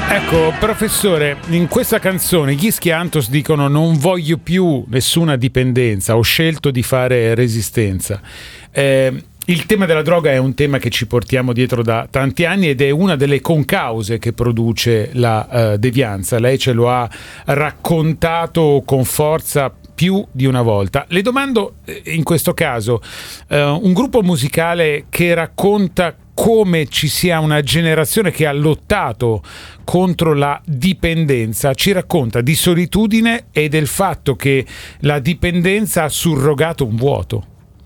Ecco, professore, in questa canzone gli Schiantos dicono: non voglio più nessuna dipendenza, ho scelto di fare resistenza. Il tema della droga è un tema che ci portiamo dietro da tanti anni ed è una delle concause che produce la devianza. Lei ce lo ha raccontato con forza più di una volta. Le domando, in questo caso, un gruppo musicale che racconta come ci sia una generazione che ha lottato contro la dipendenza, ci racconta di solitudine e del fatto che la dipendenza ha surrogato un vuoto.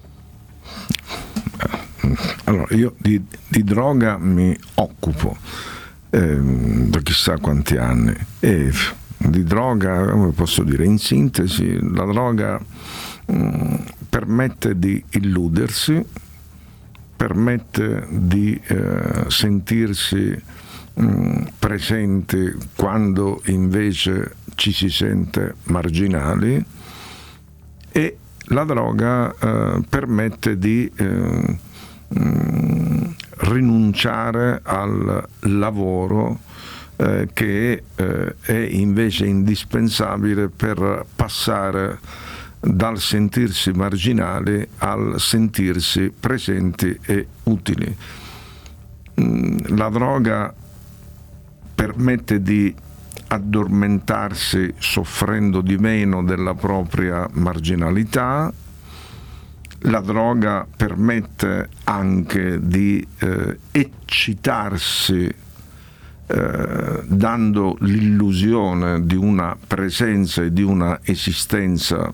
Allora, io di droga mi occupo da chissà quanti anni, e di droga, come posso dire, in sintesi, la droga permette di illudersi, permette di sentirsi presenti quando invece ci si sente marginali, e la droga permette di rinunciare al lavoro che è invece indispensabile per passare dal sentirsi marginali al sentirsi presenti e utili. La droga permette di addormentarsi soffrendo di meno della propria marginalità. La droga permette anche di eccitarsi dando l'illusione di una presenza e di una esistenza,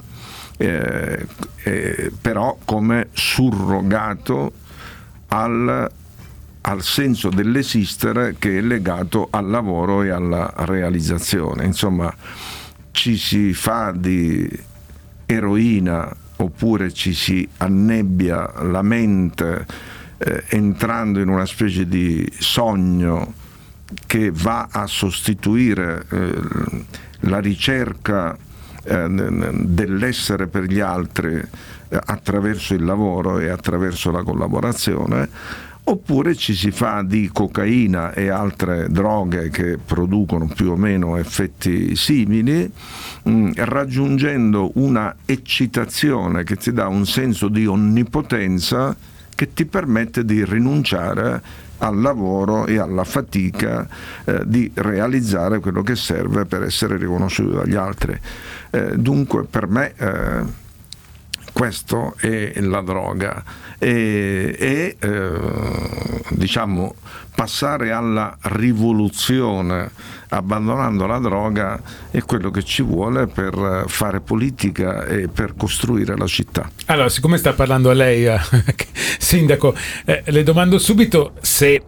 però come surrogato al senso dell'esistere che è legato al lavoro e alla realizzazione. Insomma, ci si fa di eroina oppure ci si annebbia la mente entrando in una specie di sogno che va a sostituire la ricerca dell'essere per gli altri attraverso il lavoro e attraverso la collaborazione, oppure ci si fa di cocaina e altre droghe che producono più o meno effetti simili, raggiungendo una eccitazione che ti dà un senso di onnipotenza che ti permette di rinunciare al lavoro e alla fatica di realizzare quello che serve per essere riconosciuto dagli altri. Dunque per me questo è la droga, e diciamo passare alla rivoluzione abbandonando la droga è quello che ci vuole per fare politica e per costruire la città. Allora, siccome sta parlando a lei, sindaco, le domando subito se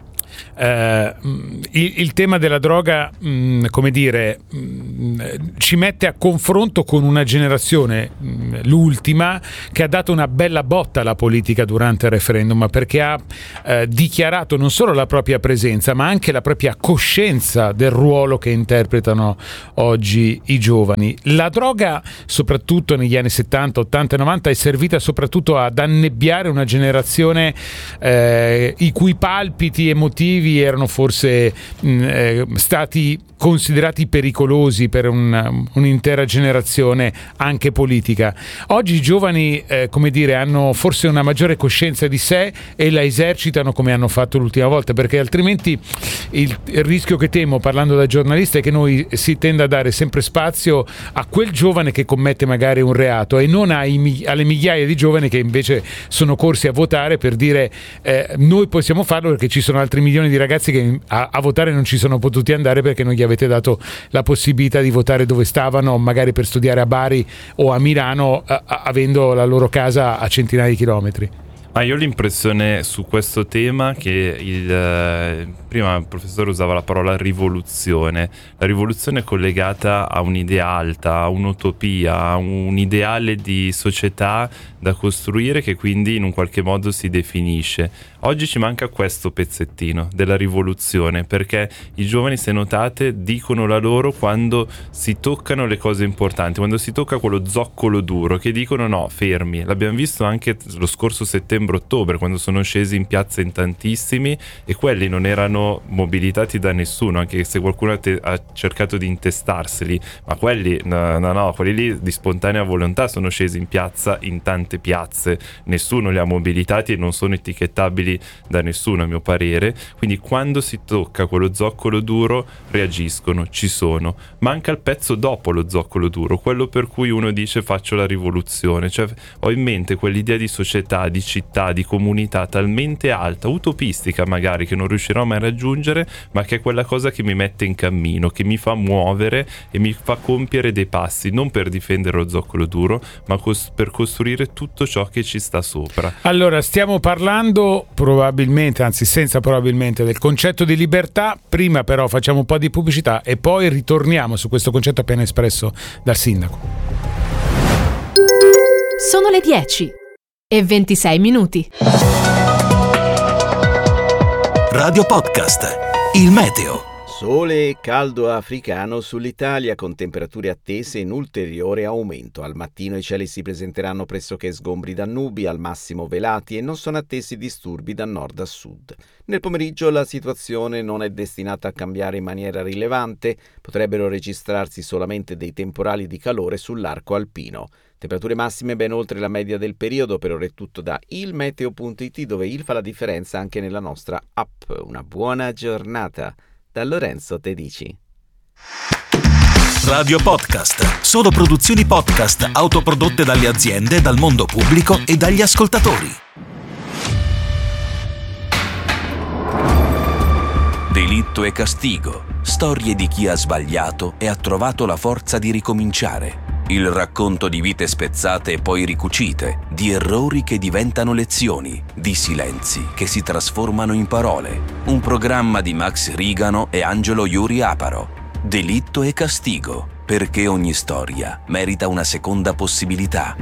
il tema della droga, come dire, ci mette a confronto con una generazione, l'ultima, che ha dato una bella botta alla politica durante il referendum, perché ha dichiarato non solo la propria presenza ma anche la propria coscienza del ruolo che interpretano oggi i giovani. La droga, soprattutto negli anni 70, 80 e 90, è servita soprattutto ad annebbiare una generazione i cui palpiti emotivi erano forse stati considerati pericolosi per un'intera generazione anche politica. Oggi i giovani, come dire, hanno forse una maggiore coscienza di sé e la esercitano come hanno fatto l'ultima volta, perché altrimenti il rischio che temo, parlando da giornalista, è che noi si tenda a dare sempre spazio a quel giovane che commette magari un reato e non alle migliaia di giovani che invece sono corsi a votare per dire noi possiamo farlo perché ci sono altri milioni di ragazzi che a votare non ci sono potuti andare perché non gli avete dato la possibilità di votare dove stavano, magari per studiare a Bari o a Milano, avendo la loro casa a centinaia di chilometri. Ma io ho l'impressione su questo tema che prima il professore usava la parola rivoluzione. La rivoluzione è collegata a un'idea alta, a un'utopia, a un ideale di società da costruire che quindi in un qualche modo si definisce. Oggi ci manca questo pezzettino della rivoluzione, perché i giovani, se notate, dicono la loro quando si toccano le cose importanti, quando si tocca quello zoccolo duro, che dicono no, fermi. L'abbiamo visto anche lo scorso settembre-ottobre, quando sono scesi in piazza in tantissimi e quelli non erano mobilitati da nessuno, anche se qualcuno ha cercato di intestarseli, ma quelli no, quelli lì di spontanea volontà sono scesi in piazza in tante piazze, nessuno li ha mobilitati e non sono etichettabili da nessuno, a mio parere. Quindi quando si tocca quello zoccolo duro reagiscono, ci sono. Manca il pezzo dopo lo zoccolo duro, quello per cui uno dice faccio la rivoluzione, cioè ho in mente quell'idea di società, di città, di comunità talmente alta, utopistica magari, che non riuscirò mai a raggiungere, ma che è quella cosa che mi mette in cammino, che mi fa muovere e mi fa compiere dei passi, non per difendere lo zoccolo duro, ma per costruire tutto ciò che ci sta sopra. Allora, stiamo parlando probabilmente, anzi senza probabilmente, del concetto di libertà. Prima però facciamo un po' di pubblicità e poi ritorniamo su questo concetto appena espresso dal sindaco. Sono le 10:26. Radio Podcast, il meteo. Sole e caldo africano sull'Italia, con temperature attese in ulteriore aumento. Al mattino i cieli si presenteranno pressoché sgombri da nubi, al massimo velati, e non sono attesi disturbi da nord a sud. Nel pomeriggio la situazione non è destinata a cambiare in maniera rilevante, potrebbero registrarsi solamente dei temporali di calore sull'arco alpino. Temperature massime ben oltre la media del periodo. Per ora è tutto da ilmeteo.it, dove il fa la differenza anche nella nostra app. Una buona giornata da Lorenzo Tedici. Radio Podcast, solo produzioni podcast autoprodotte dalle aziende, dal mondo pubblico e dagli ascoltatori. Delitto e castigo, storie di chi ha sbagliato e ha trovato la forza di ricominciare. Il racconto di vite spezzate e poi ricucite, di errori che diventano lezioni, di silenzi che si trasformano in parole. Un programma di Max Rigano e Angelo Iuri Aparo. Delitto e castigo, perché ogni storia merita una seconda possibilità.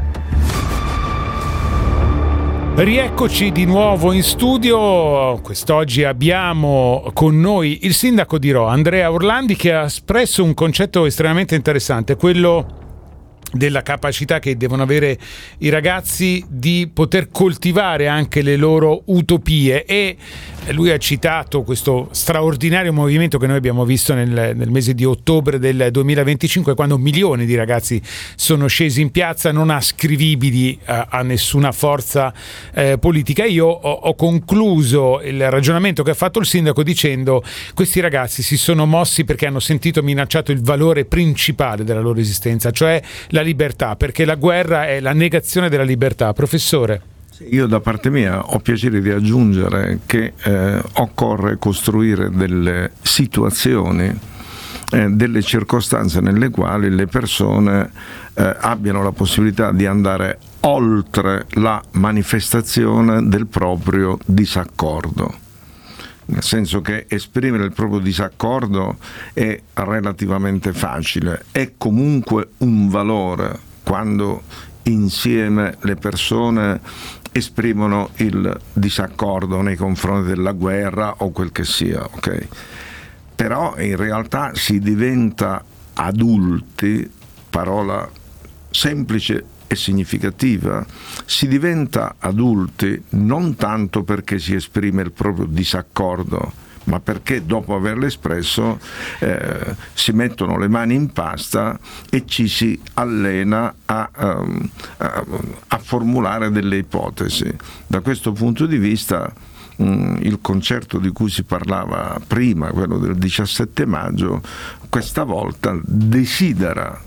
Rieccoci di nuovo in studio. Quest'oggi abbiamo con noi il sindaco di Rho, Andrea Orlandi, che ha espresso un concetto estremamente interessante, quello della capacità che devono avere i ragazzi di poter coltivare anche le loro utopie, e lui ha citato questo straordinario movimento che noi abbiamo visto nel mese di ottobre del 2025, quando milioni di ragazzi sono scesi in piazza, non ascrivibili a nessuna forza politica. Io ho concluso il ragionamento che ha fatto il sindaco dicendo: questi ragazzi si sono mossi perché hanno sentito minacciato il valore principale della loro esistenza, cioè la libertà, perché la guerra è la negazione della libertà. Professore? Io da parte mia ho piacere di aggiungere che occorre costruire delle situazioni, delle circostanze nelle quali le persone abbiano la possibilità di andare oltre la manifestazione del proprio disaccordo. Nel senso che esprimere il proprio disaccordo è relativamente facile, è comunque un valore quando insieme le persone esprimono il disaccordo nei confronti della guerra o quel che sia, ok? Però in realtà si diventa adulti, parola semplice e significativa, si diventa adulti non tanto perché si esprime il proprio disaccordo, ma perché dopo averlo espresso si mettono le mani in pasta e ci si allena a formulare delle ipotesi. Da questo punto di vista il concerto di cui si parlava prima, quello del 17 maggio, questa volta desidero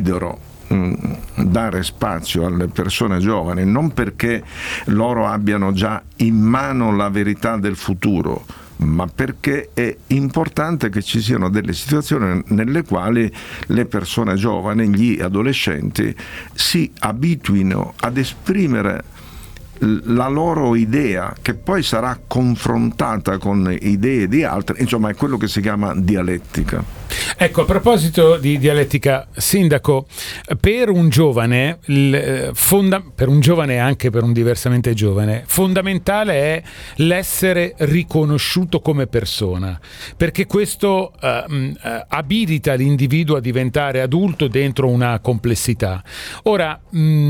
dare spazio alle persone giovani, non perché loro abbiano già in mano la verità del futuro, ma perché è importante che ci siano delle situazioni nelle quali le persone giovani, gli adolescenti, si abituino ad esprimere la loro idea, che poi sarà confrontata con idee di altri, insomma è quello che si chiama dialettica. Ecco, a proposito di dialettica, sindaco, per un giovane, per un giovane e anche per un diversamente giovane, fondamentale è l'essere riconosciuto come persona, perché questo abilita l'individuo a diventare adulto dentro una complessità. Ora,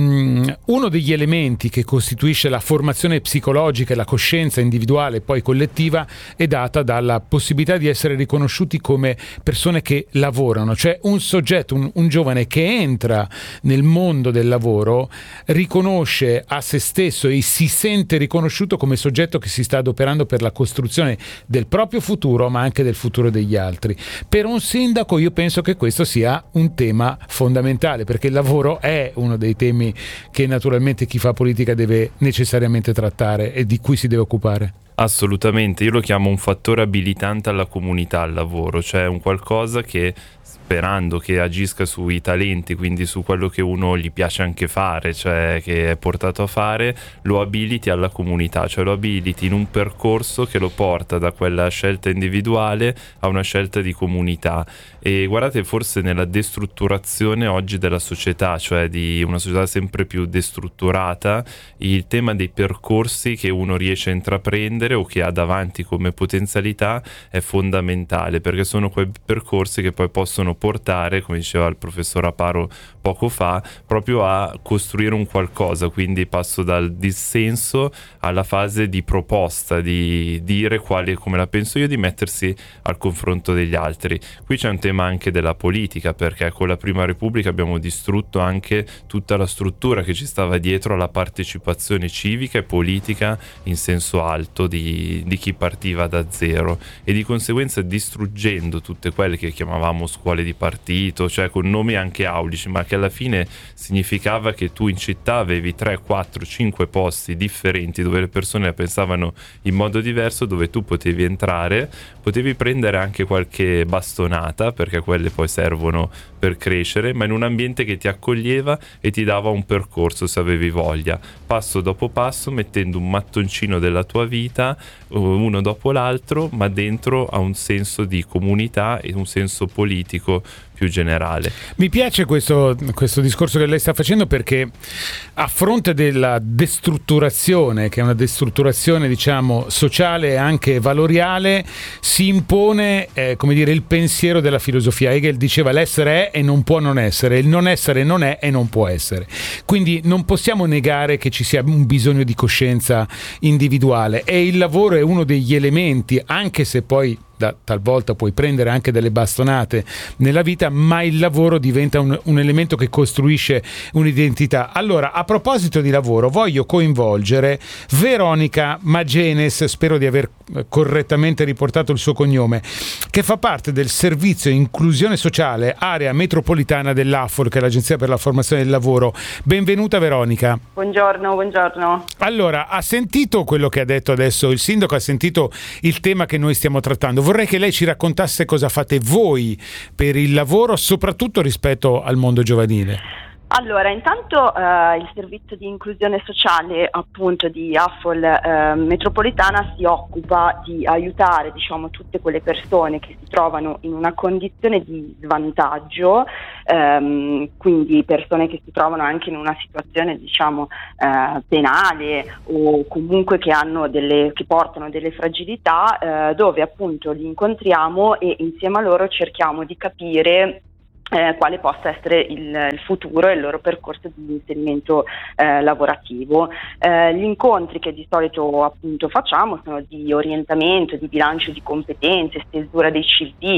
uno degli elementi che costituisce la formazione psicologica e la coscienza individuale e poi collettiva è data dalla possibilità di essere riconosciuti come persone che lavorano, cioè un soggetto, un giovane che entra nel mondo del lavoro riconosce a se stesso e si sente riconosciuto come soggetto che si sta adoperando per la costruzione del proprio futuro, ma anche del futuro degli altri. Per un sindaco io penso che questo sia un tema fondamentale, perché il lavoro è uno dei temi che naturalmente chi fa politica deve necessariamente trattare e di cui si deve occupare. Assolutamente, io lo chiamo un fattore abilitante alla comunità, al lavoro, cioè un qualcosa che, sperando che agisca sui talenti, quindi su quello che uno gli piace anche fare, cioè che è portato a fare, lo abiliti alla comunità, cioè lo abiliti in un percorso che lo porta da quella scelta individuale a una scelta di comunità. E guardate, forse nella destrutturazione oggi della società, cioè di una società sempre più destrutturata, il tema dei percorsi che uno riesce a intraprendere o che ha davanti come potenzialità è fondamentale, perché sono quei percorsi che poi possono portare, come diceva il professor Aparo poco fa, proprio a costruire un qualcosa. Quindi passo dal dissenso alla fase di proposta, di dire come la penso io, di mettersi al confronto degli altri. Qui c'è un tema anche della politica, perché con la Prima Repubblica abbiamo distrutto anche tutta la struttura che ci stava dietro alla partecipazione civica e politica in senso alto di chi partiva da zero, e di conseguenza distruggendo tutte quelle che chiamavamo scuole di partito, cioè con nomi anche aulici, ma che alla fine significava che tu in città avevi 3, 4, 5 posti differenti dove le persone la pensavano in modo diverso, dove tu potevi entrare, potevi prendere anche qualche bastonata, perché quelle poi servono per crescere, ma in un ambiente che ti accoglieva e ti dava un percorso se avevi voglia, passo dopo passo, mettendo un mattoncino della tua vita uno dopo l'altro, ma dentro a un senso di comunità e un senso politico più generale. Mi piace questo discorso che lei sta facendo, perché a fronte della destrutturazione, che è una destrutturazione diciamo sociale e anche valoriale, si impone come dire il pensiero della filosofia. Hegel diceva l'essere è e non può non essere, il non essere non è e non può essere, quindi non possiamo negare che ci sia un bisogno di coscienza individuale, e il lavoro è uno degli elementi, anche se poi talvolta puoi prendere anche delle bastonate nella vita, ma il lavoro diventa un elemento che costruisce un'identità. Allora, a proposito di lavoro, voglio coinvolgere Veronica Magenes, spero di aver correttamente riportato il suo cognome, che fa parte del servizio inclusione sociale area metropolitana dell'AFOL, che è l'Agenzia per la Formazione del Lavoro. Benvenuta Veronica. Buongiorno. Allora, ha sentito quello che ha detto adesso il sindaco, ha sentito il tema che noi stiamo trattando. Vorrei che lei ci raccontasse cosa fate voi per il lavoro, soprattutto rispetto al mondo giovanile. Allora, intanto il servizio di inclusione sociale appunto di AFOL metropolitana si occupa di aiutare tutte quelle persone che si trovano in una condizione di svantaggio, quindi persone che si trovano anche in una situazione penale o comunque che portano delle fragilità, dove appunto li incontriamo e insieme a loro cerchiamo di capire quale possa essere il futuro e il loro percorso di inserimento lavorativo. Gli incontri che di solito appunto facciamo sono di orientamento, di bilancio di competenze, stesura dei CV,